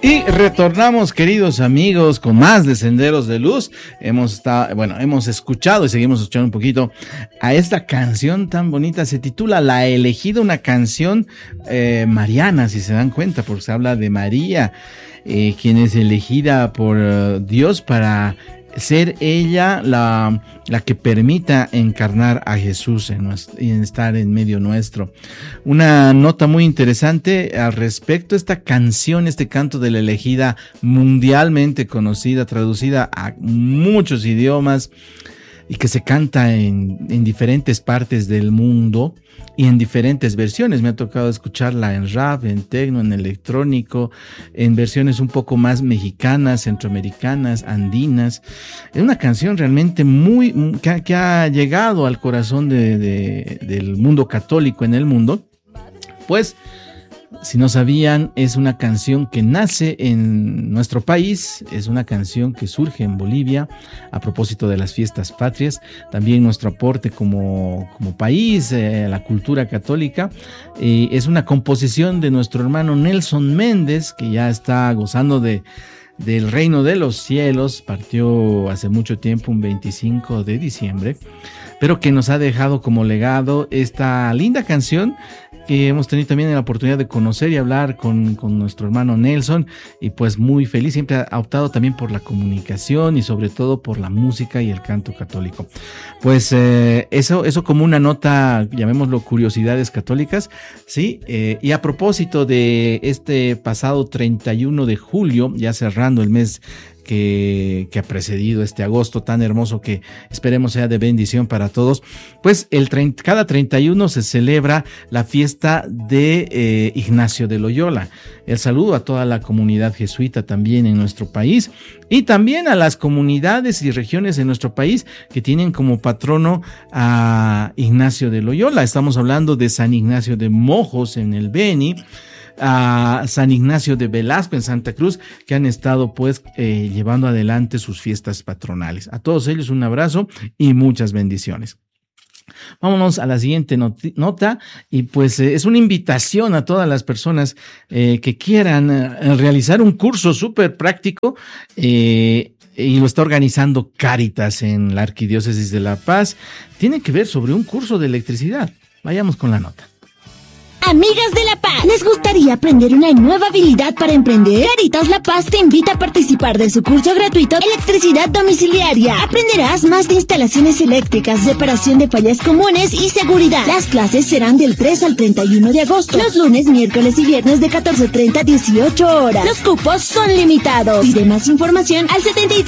Y retornamos, queridos amigos, con más de Senderos de Luz. Hemos escuchado y seguimos escuchando un poquito a esta canción tan bonita. Se titula La Elegida, una canción mariana, si se dan cuenta, porque se habla de María, quien es elegida por Dios para ser ella la que permita encarnar a Jesús en estar en medio nuestro. Una nota muy interesante al respecto: esta canción, este canto de la elegida, mundialmente conocida, traducida a muchos idiomas y que se canta en diferentes partes del mundo y en diferentes versiones. Me ha tocado escucharla en rap, en techno, en electrónico, en versiones un poco más mexicanas, centroamericanas, andinas. Es una canción realmente que ha llegado al corazón del mundo católico en el mundo. Pues, si no sabían, es una canción que nace en nuestro país, es una canción que surge en Bolivia a propósito de las fiestas patrias, también nuestro aporte como país a la cultura católica. Es una composición de nuestro hermano Nelson Méndez, que ya está gozando del reino de los cielos. Partió hace mucho tiempo, un 25 de diciembre, pero que nos ha dejado como legado esta linda canción que hemos tenido también la oportunidad de conocer y hablar con nuestro hermano Nelson, y pues muy feliz. Siempre ha optado también por la comunicación y sobre todo por la música y el canto católico. Pues eso como una nota, llamémoslo curiosidades católicas, ¿sí? Y a propósito de este pasado 31 de julio, ya cerrando el mes que ha precedido este agosto tan hermoso, que esperemos sea de bendición para todos, pues cada 31 se celebra la fiesta de Ignacio de Loyola. El saludo a toda la comunidad jesuita también en nuestro país, y también a las comunidades y regiones de nuestro país que tienen como patrono a Ignacio de Loyola. Estamos hablando de San Ignacio de Mojos en el Beni, a San Ignacio de Velasco en Santa Cruz, que han estado pues llevando adelante sus fiestas patronales. A todos ellos un abrazo y muchas bendiciones. Vámonos a la siguiente nota, y pues es una invitación a todas las personas que quieran realizar un curso súper práctico, y lo está organizando Cáritas en la Arquidiócesis de La Paz. Tiene que ver sobre un curso de electricidad. Vayamos con la nota. Amigas de La Paz, ¿les gustaría aprender una nueva habilidad para emprender? Cáritas La Paz te invita a participar de su curso gratuito Electricidad Domiciliaria. Aprenderás más de instalaciones eléctricas, reparación de fallas comunes y seguridad. Las clases serán del 3 al 31 de agosto, los lunes, miércoles y viernes de 14:30 a 18 horas. Los cupos son limitados. Pide más información al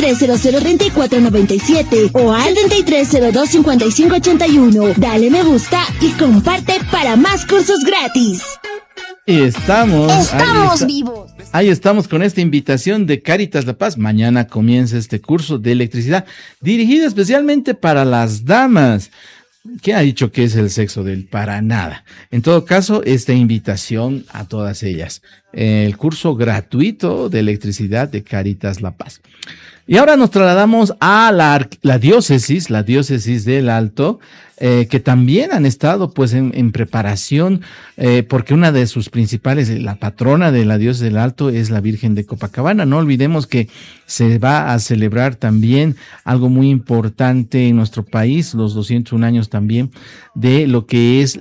73003497 o al 73025581. Dale me gusta y comparte para más cursos gratis. Estamos vivos. Ahí estamos con esta invitación de Cáritas La Paz. Mañana comienza este curso de electricidad dirigido especialmente para las damas. ¿Quién ha dicho que es el sexo del para nada? En todo caso, esta invitación a todas ellas. El curso gratuito de electricidad de Cáritas La Paz. Y ahora nos trasladamos a la diócesis del Alto, que también han estado pues en preparación, porque una de sus principales, la patrona de la diócesis del Alto, es la Virgen de Copacabana. No olvidemos que se va a celebrar también algo muy importante en nuestro país, los 201 años también de lo que es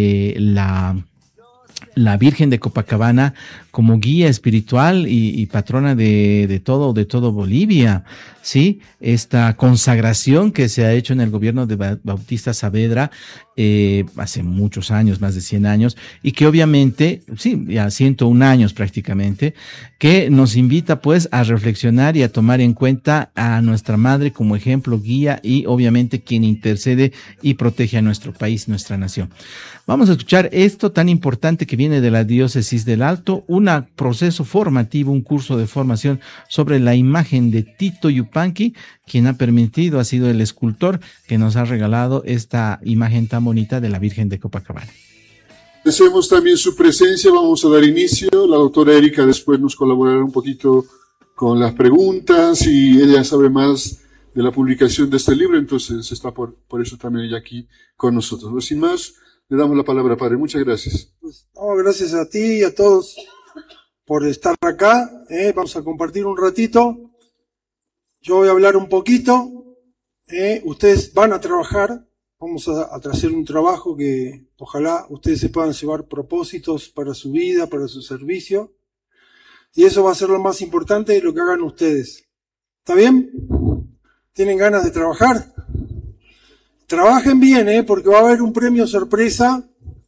la Virgen de Copacabana como guía espiritual y patrona de todo Bolivia, ¿sí? Esta consagración que se ha hecho en el gobierno de Bautista Saavedra hace muchos años, más de 100 años, y que obviamente, sí, ya 101 años prácticamente, que nos invita pues a reflexionar y a tomar en cuenta a nuestra madre como ejemplo, guía y obviamente quien intercede y protege a nuestro país, nuestra nación. Vamos a escuchar esto tan importante que viene de la diócesis del Alto, un proceso formativo, un curso de formación sobre la imagen de Tito Yupanqui. Quien ha sido el escultor que nos ha regalado esta imagen tan bonita de la Virgen de Copacabana. Agradecemos también su presencia. Vamos a dar inicio. La doctora Erika después nos colaborará un poquito con las preguntas y ella sabe más de la publicación de este libro, entonces está por eso también ella aquí con nosotros. Sin más, le damos la palabra, Padre. Muchas gracias. Gracias a ti y a todos por estar acá. Vamos a compartir un ratito. Yo voy a hablar un poquito. Ustedes van a trabajar. Vamos a hacer un trabajo que ojalá ustedes se puedan llevar propósitos para su vida, para su servicio. Y eso va a ser lo más importante de lo que hagan ustedes. ¿Está bien? ¿Tienen ganas de trabajar? Trabajen bien, porque va a haber un premio sorpresa.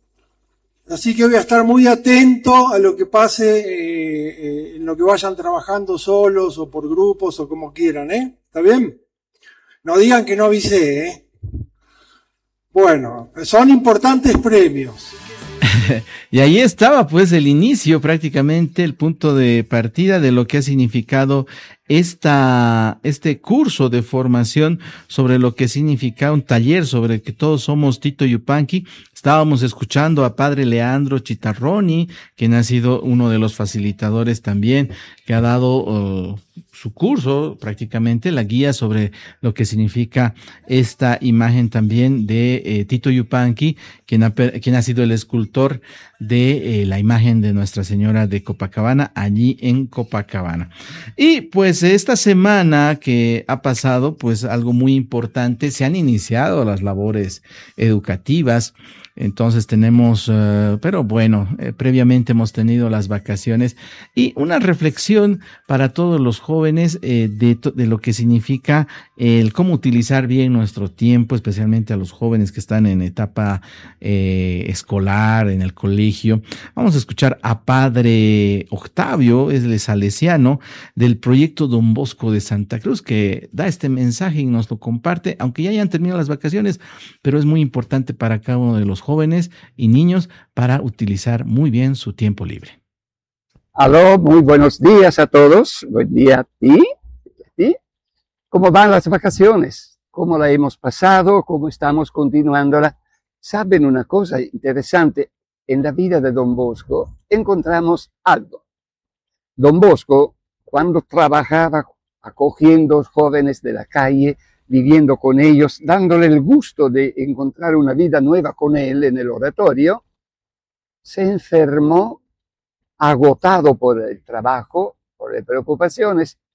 Así que voy a estar muy atento a lo que pase en lo que vayan trabajando solos o por grupos o como quieran, ¿Está bien? No digan que no avisé, Bueno, son importantes premios. Y ahí estaba pues el inicio, prácticamente el punto de partida de lo que ha significado este curso de formación sobre lo que significa un taller sobre que todos somos Tito Yupanqui. Estábamos escuchando a Padre Leandro Chitarroni, quien ha sido uno de los facilitadores también, que ha dado su curso, prácticamente la guía sobre lo que significa esta imagen también de Tito Yupanqui, quien ha sido el escultor de la imagen de Nuestra Señora de Copacabana, allí en Copacabana. Y pues esta semana que ha pasado, pues algo muy importante, se han iniciado las labores educativas. Entonces tenemos, pero bueno, previamente hemos tenido las vacaciones y una reflexión para todos los jóvenes de lo que significa el cómo utilizar bien nuestro tiempo, especialmente a los jóvenes que están en etapa escolar, en el colegio. Vamos a escuchar a Padre Octavio, es el salesiano del proyecto Don Bosco de Santa Cruz, que da este mensaje y nos lo comparte, aunque ya hayan terminado las vacaciones, pero es muy importante para cada uno de los jóvenes y niños para utilizar muy bien su tiempo libre. Aló, muy buenos días a todos. Buen día a ti. ¿Cómo van las vacaciones? ¿Cómo la hemos pasado? ¿Cómo estamos continuándola? ¿Saben una cosa interesante? En la vida de Don Bosco encontramos algo. Don Bosco, cuando trabajaba acogiendo jóvenes de la calle, viviendo con ellos, dándole el gusto de encontrar una vida nueva con él en el oratorio, se enfermó, agotado por el trabajo, por las preocupaciones,